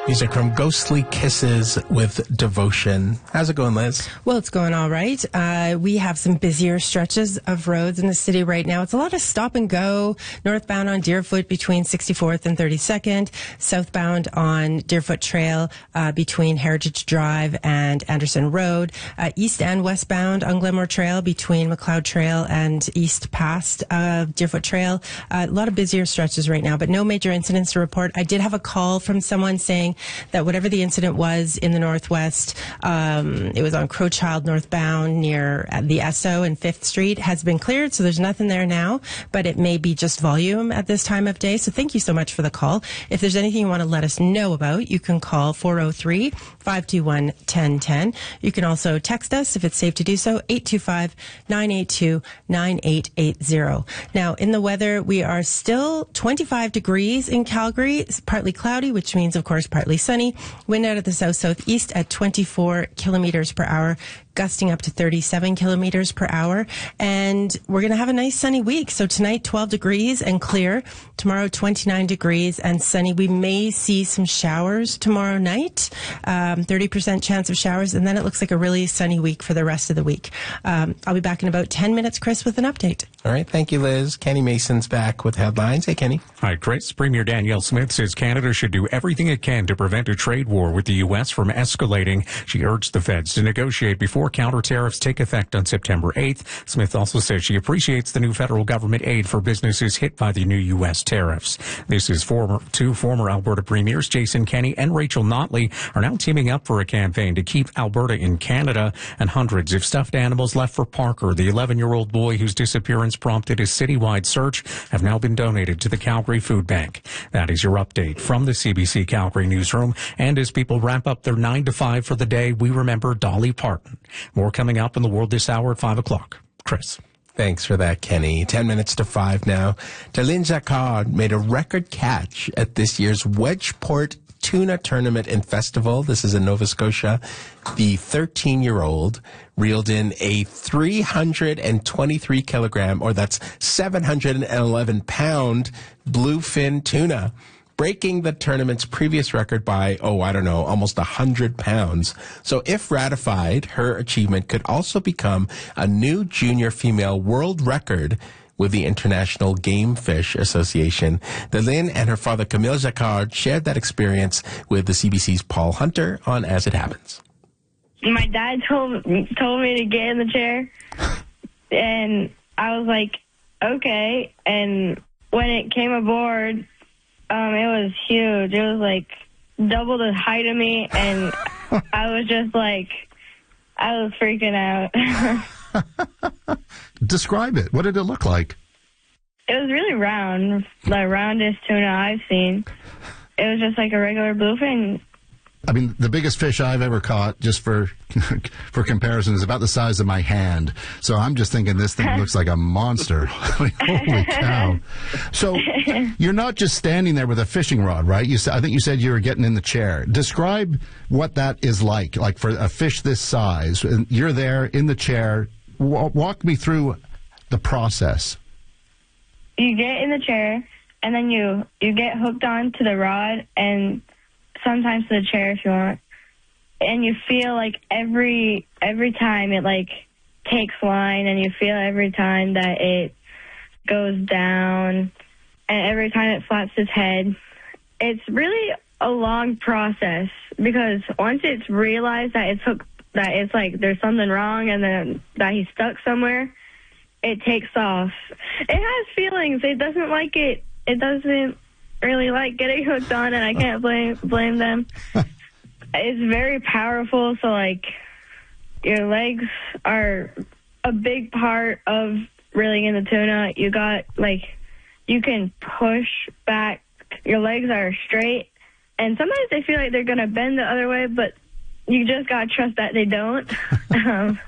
Music from Ghostly Kisses with Devotion. How's it going, Liz? Well, it's going all right. We have some busier stretches of roads in the city right now. It's a lot of stop and go. Northbound on Deerfoot between 64th and 32nd. Southbound on Deerfoot Trail between Heritage Drive and Anderson Road. East and westbound on Glenmore Trail between McLeod Trail and east past Deerfoot Trail. A lot of busier stretches right now, but no major incidents to report. I did have a call from someone saying that whatever the incident was in the northwest, it was on Crowchild northbound near the Esso and 5th Street, has been cleared, so there's nothing there now, but it may be just volume at this time of day. So thank you so much for the call. If there's anything you want to let us know about, you can call 403-521-1010. You can also text us if it's safe to do so, 825-982-9880. Now, in the weather, we are still 25 degrees in Calgary. It's partly cloudy, which means, of course, partly sunny. Wind out of the south-southeast at 24 kilometers per hour, gusting up to 37 kilometers per hour. And we're going to have a nice sunny week. So tonight, 12 degrees and clear. Tomorrow, 29 degrees and sunny. We may see some showers tomorrow night, 30% chance of showers. And then it looks like a really sunny week for the rest of the week. I'll be back in about 10 minutes, Chris, with an update. All right. Thank you, Liz. Kenny Mason's back with headlines. Hey, Kenny. Hi, Chris. Premier Danielle Smith says Canada should do everything it can to prevent a trade war with the U.S. from escalating. She urged the feds to negotiate before counter tariffs take effect on September 8th. Smith also says she appreciates the new federal government aid for businesses hit by the new U.S. tariffs. This is two former Alberta premiers, Jason Kenney and Rachel Notley, are now teaming up for a campaign to keep Alberta in Canada, and hundreds of stuffed animals left for Parker, the 11-year-old boy whose disappearance prompted a citywide search, have now been donated to the Calgary Food Bank. That is your update from the CBC Calgary newsroom. And as people wrap up their 9 to 5 for the day, we remember Dolly Parton. More coming up in the world this hour at 5 o'clock. Chris. Thanks for that, Kenny. 10 minutes to 5 now. Darlene Jacquard made a record catch at this year's Wedgeport Tuna Tournament and Festival. This is in Nova Scotia. The 13-year-old reeled in a 323 kilogram, or that's 711 pound bluefin tuna, breaking the tournament's previous record by, almost 100 pounds. So if ratified, her achievement could also become a new junior female world record with the International Game Fish Association. Darlene and her father, Camille Jacquard, shared that experience with the CBC's Paul Hunter on As It Happens. My dad told me to get in the chair, and I was like, okay. And when it came aboard, it was huge. It was like double the height of me, and I was just like, I was freaking out. Describe it. What did it look like? It was really round, the roundest tuna I've seen. It was just like a regular bluefin. I mean, the biggest fish I've ever caught, just for comparison, is about the size of my hand. So I'm just thinking this thing looks like a monster. Holy cow. So you're not just standing there with a fishing rod, right? I think you said you were getting in the chair. Describe what that is like for a fish this size. And you're there in the chair. Walk me through the process. You get in the chair, and then you get hooked on to the rod, and sometimes to the chair if you want. And you feel like every time it takes line, and you feel every time that it goes down, and every time it flaps its head. It's really a long process, because once it's realized that it's hooked, that it's like there's something wrong, and then that he's stuck somewhere, it takes off. It has feelings. It doesn't like it. It doesn't really like getting hooked on, and I can't blame them. It's very powerful, so your legs are a big part of reeling in the tuna. You got you can push back. Your legs are straight, and sometimes they feel like they're gonna bend the other way, but you just gotta trust that they don't.